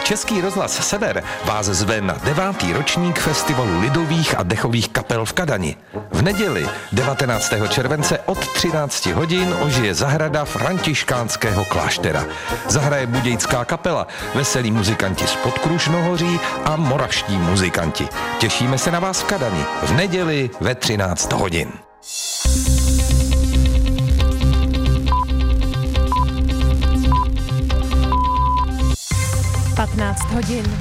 Český rozhlas Sever vás zve na 9. ročník festivalu lidových a dechových kapel v Kadani. V neděli 19. července od 13 hodin ožije zahrada františkánského kláštera. Zahraje budějská kapela, veselí muzikanti z Podkrušnohoří a moravští muzikanti. Těšíme se na vás v Kadani v neděli ve 13 hodin. hodin.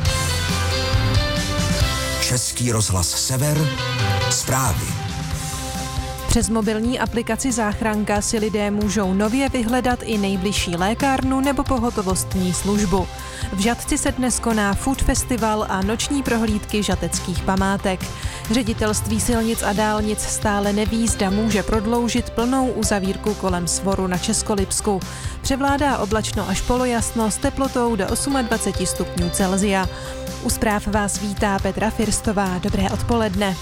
Český rozhlas Sever, zprávy. Přes mobilní aplikaci Záchranka si lidé můžou nově vyhledat i nejbližší lékárnu nebo pohotovostní službu. V Žatci se dnes koná food festival a noční prohlídky žateckých památek. Ředitelství silnic a dálnic stále neví, zda může prodloužit plnou uzavírku kolem Svoru na Českolipsku. Převládá oblačno až polojasno s teplotou do 28 stupňů Celsia. U zpráv vás vítá Petra Firstová. Dobré odpoledne.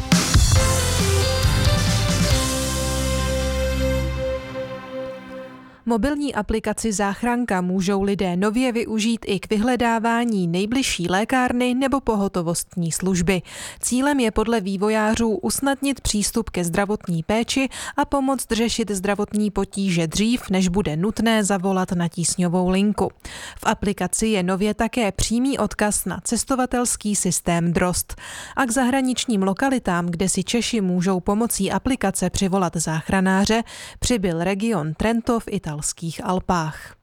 Mobilní aplikaci Záchranka můžou lidé nově využít i k vyhledávání nejbližší lékárny nebo pohotovostní služby. Cílem je podle vývojářů usnadnit přístup ke zdravotní péči a pomoct řešit zdravotní potíže dřív, než bude nutné zavolat na tísňovou linku. V aplikaci je nově také přímý odkaz na cestovatelský systém Drozd. A k zahraničním lokalitám, kde si Češi můžou pomocí aplikace přivolat záchranáře, přibyl region Trento v italských Alpách.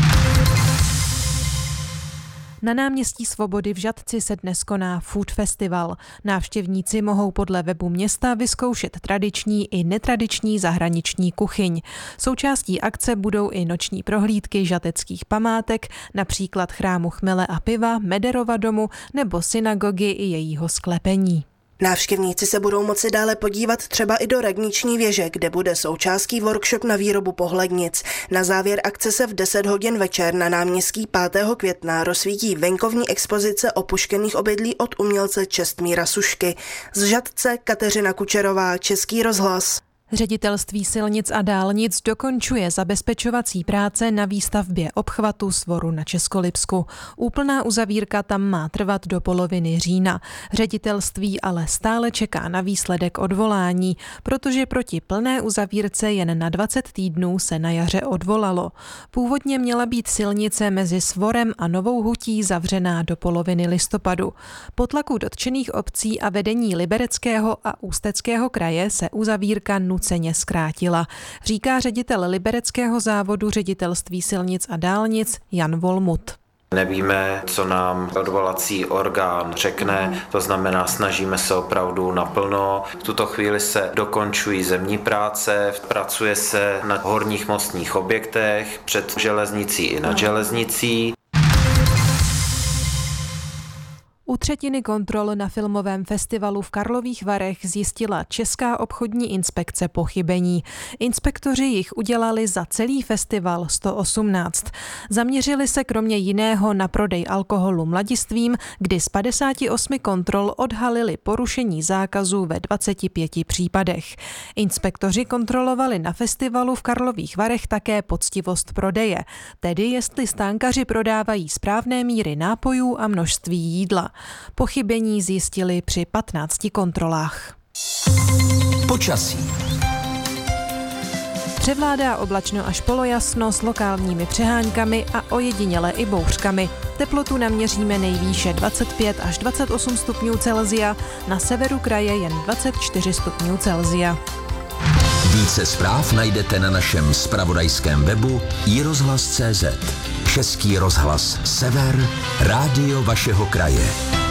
Na náměstí Svobody v Žatci se dnes koná food festival. Návštěvníci mohou podle webu města vyzkoušet tradiční i netradiční zahraniční kuchyň. Součástí akce budou i noční prohlídky žateckých památek, například chrámu Chmele a piva, Mederova domu nebo synagogy i jejího sklepení. Návštěvníci se budou moci dále podívat třeba i do radniční věže, kde bude součástí workshop na výrobu pohlednic. Na závěr akce se v 10 hodin večer na náměstí 5. května rozsvítí venkovní expozice opuštěných obydlí od umělce Čestmíra Sušky. Z Žatce Kateřina Kučerová, Český rozhlas. Ředitelství silnic a dálnic dokončuje zabezpečovací práce na výstavbě obchvatu Svoru na Českolipsku. Úplná uzavírka tam má trvat do poloviny října. Ředitelství ale stále čeká na výsledek odvolání, protože proti plné uzavírce jen na 20 týdnů se na jaře odvolalo. Původně měla být silnice mezi Svorem a Novou Hutí zavřená do poloviny listopadu. Po tlaku dotčených obcí a vedení Libereckého a Ústeckého kraje se uzavírka nuceně zkrátila, říká ředitel libereckého závodu Ředitelství silnic a dálnic Jan Volmut. Nevíme, co nám odvolací orgán řekne, to znamená, snažíme se opravdu naplno. V tuto chvíli se dokončují zemní práce, pracuje se na horních mostních objektech, před železnicí i nad železnicí. U třetiny kontrol na filmovém festivalu v Karlových Varech zjistila Česká obchodní inspekce pochybení. Inspektoři jich udělali za celý festival 118. Zaměřili se kromě jiného na prodej alkoholu mladistvím, kdy z 58 kontrol odhalili porušení zákazu ve 25 případech. Inspektoři kontrolovali na festivalu v Karlových Varech také poctivost prodeje, tedy jestli stánkaři prodávají správné míry nápojů a množství jídla. Pochybení zjistili při 15 kontrolách. Počasí. Převládá oblačno až polojasno s lokálními přeháňkami a ojediněle i bouřkami. Teplotu naměříme nejvýše 25 až 28 stupňů Celsia, na severu kraje jen 24 stupňů Celsia. Více zpráv najdete na našem zpravodajském webu iRozhlas.cz. Český rozhlas Sever, rádio vašeho kraje.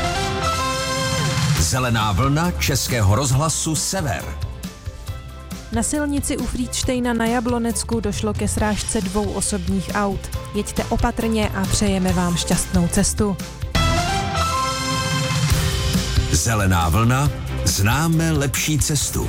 Zelená vlna Českého rozhlasu Sever. Na silnici u Frýdštejna na Jablonecku došlo ke srážce 2 osobních aut. Jeďte opatrně a přejeme vám šťastnou cestu. Zelená vlna, známe lepší cestu.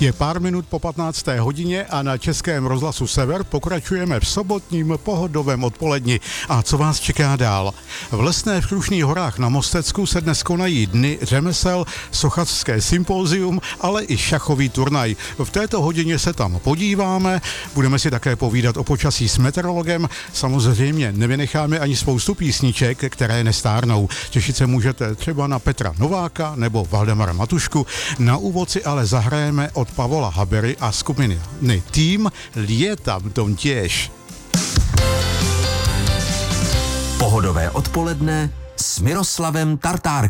Je pár minut po 15. hodině a na Českém rozhlasu Sever pokračujeme v sobotním pohodovém odpoledni. A co vás čeká dál? V lesné v Krušných horách na Mostecku se dnes konají dny řemesel, sochařské sympózium, ale i šachový turnaj. V této hodině se tam podíváme, budeme si také povídat o počasí s meteorologem. Samozřejmě nevynecháme ani spoustu písniček, které nestárnou. Těšit se můžete třeba na Petra Nováka nebo Valdemara Matušku. Na úvod si ale zahrajeme od Pavola Habery a skupiny Tým Lietam tom těž. Pohodové odpoledne s Miroslavem Tartárkem.